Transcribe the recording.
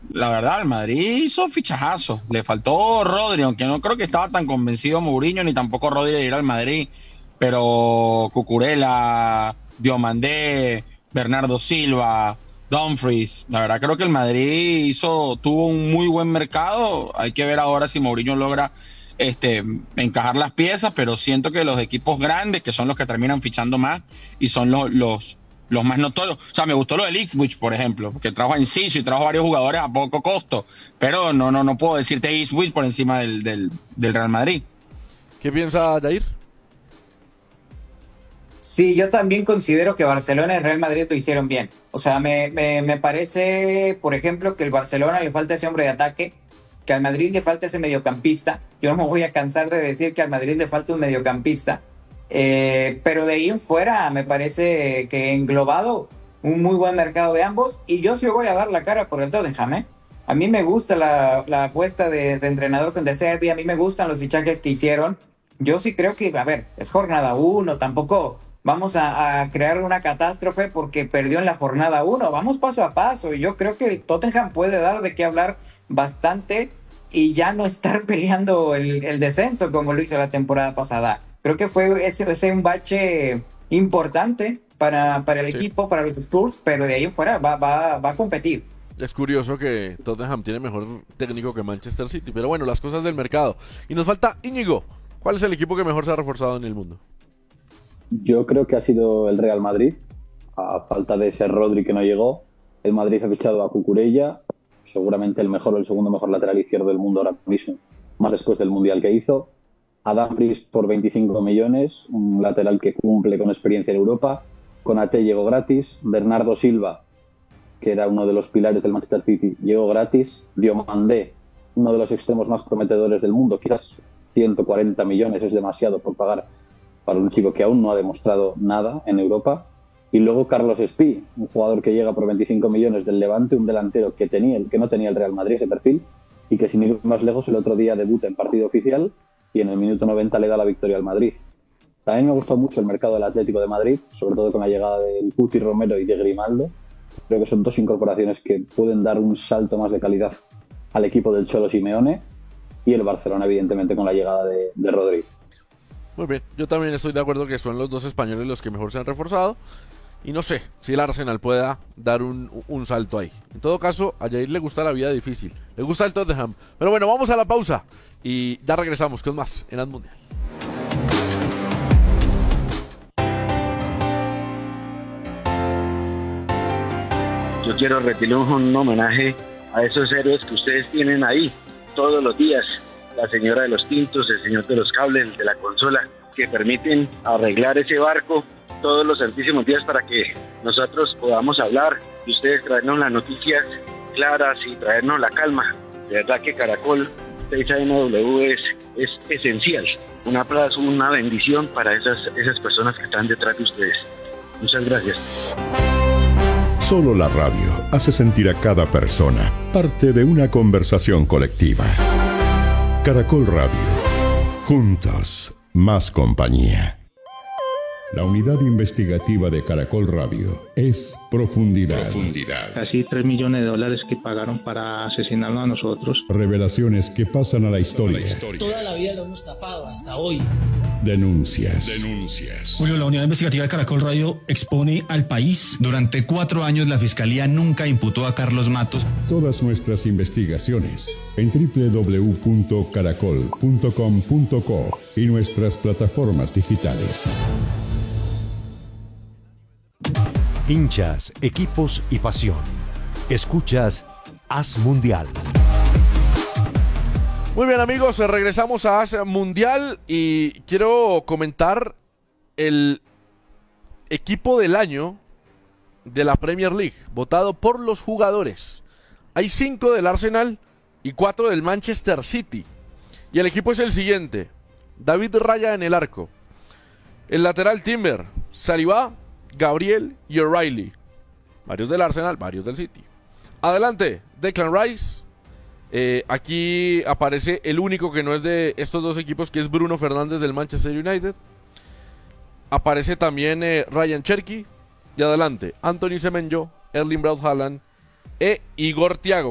la verdad, el Madrid hizo fichajazo. Le faltó Rodri, aunque no creo que estaba tan convencido Mourinho ni tampoco Rodri de ir al Madrid. Pero Cucurella, Diomandé, Bernardo Silva, Dumfries. La verdad creo que el Madrid tuvo un muy buen mercado. Hay que ver ahora si Mourinho logra encajar las piezas, pero siento que los equipos grandes, que son los que terminan fichando más y son los más notorios. O sea, me gustó lo del Ipswich, por ejemplo, que trajo a Enciso y trajo varios jugadores a poco costo, pero no puedo decirte Ipswich por encima del Real Madrid. ¿Qué piensa Jair? Sí, yo también considero que Barcelona y Real Madrid lo hicieron bien. O sea, me parece, por ejemplo, que el Barcelona le falta ese hombre de ataque, que al Madrid le falta ese mediocampista. Yo no me voy a cansar de decir que al Madrid le falta un mediocampista. Pero de ahí en fuera me parece que englobado un muy buen mercado de ambos. Y yo sí voy a dar la cara por el Tottenham, ¿eh? A mí me gusta la apuesta de entrenador con De Zerbi, a mí me gustan los fichajes que hicieron. Yo sí creo que, a ver, es jornada uno, tampoco vamos a crear una catástrofe porque perdió en la jornada uno. Vamos paso a paso y yo creo que el Tottenham puede dar de qué hablar bastante y ya no estar peleando el descenso como lo hizo la temporada pasada. Creo que fue ese un bache importante para el equipo, para los Spurs, pero de ahí en fuera va a competir. Es curioso que Tottenham tiene mejor técnico que Manchester City, pero bueno, las cosas del mercado. Y nos falta Íñigo. ¿Cuál es el equipo que mejor se ha reforzado en el mundo? Yo creo que ha sido el Real Madrid, a falta de ese Rodri que no llegó. El Madrid ha fichado a Cucurella, seguramente el mejor o el segundo mejor lateral izquierdo del mundo ahora mismo, más después del Mundial que hizo. A Dumfries por 25 millones, un lateral que cumple con experiencia en Europa. Konaté llegó gratis. Bernardo Silva, que era uno de los pilares del Manchester City, llegó gratis. Diomandé, uno de los extremos más prometedores del mundo, quizás 140 millones es demasiado por pagar para un chico que aún no ha demostrado nada en Europa. Y luego Carlos Espí, un jugador que llega por 25 millones del Levante, un delantero que no tenía el Real Madrid ese perfil, y que sin ir más lejos el otro día debuta en partido oficial y en el minuto 90 le da la victoria al Madrid. También me gustó mucho el mercado del Atlético de Madrid, sobre todo con la llegada del Cuti Romero y de Grimaldo. Creo que son dos incorporaciones que pueden dar un salto más de calidad al equipo del Cholo Simeone, y el Barcelona evidentemente con la llegada de Rodri. Muy bien, yo también estoy de acuerdo que son los dos españoles los que mejor se han reforzado. Y no sé si el Arsenal pueda dar un salto ahí. En todo caso, a Jair le gusta la vida difícil. Le gusta el Tottenham. Pero bueno, vamos a la pausa. Y ya regresamos con más en Mundial. Yo quiero rendirle un homenaje a esos héroes que ustedes tienen ahí todos los días. La señora de los tintos, el señor de los cables, el de la consola, que permiten arreglar ese barco todos los santísimos días para que nosotros podamos hablar y ustedes traernos las noticias claras y traernos la calma. De verdad que Caracol 6AMW es esencial. Un aplauso, una bendición para esas personas que están detrás de ustedes. Muchas gracias. Solo la radio hace sentir a cada persona parte de una conversación colectiva. Caracol Radio. Juntos, más compañía. La unidad investigativa de Caracol Radio es Profundidad. Casi $3 millones que pagaron para asesinarnos a nosotros. Revelaciones que pasan a la historia. Toda la vida lo hemos tapado hasta hoy. Denuncias. Julio, la unidad investigativa de Caracol Radio expone al país. Durante 4 años la Fiscalía nunca imputó a Carlos Matos. Todas nuestras investigaciones en www.caracol.com.co y nuestras plataformas digitales. Hinchas, equipos y pasión. Escuchas Haz Mundial. Muy bien, amigos, regresamos a Haz Mundial y quiero comentar el equipo del año de la Premier League, votado por los jugadores. Hay 5 del Arsenal y 4 del Manchester City. Y el equipo es el siguiente: David Raya en el arco, el lateral Timber, Saliba, Gabriel y O'Reilly. Varios del Arsenal, varios del City. Adelante, Declan Rice. Aquí aparece el único que no es de estos dos equipos, que es Bruno Fernández del Manchester United. Aparece también Ryan Cherky. Y adelante, Anthony Semenyo, Erling Braut Haaland e Igor Thiago.